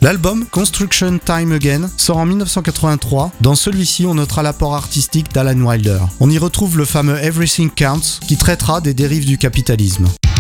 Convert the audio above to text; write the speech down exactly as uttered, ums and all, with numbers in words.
L'album Construction Time Again sort en dix-neuf cent quatre-vingt-trois. Dans celui-ci, on notera l'apport artistique d'Alan Wilder. On y retrouve le fameux Everything Counts qui traitera des dérives du capitalisme.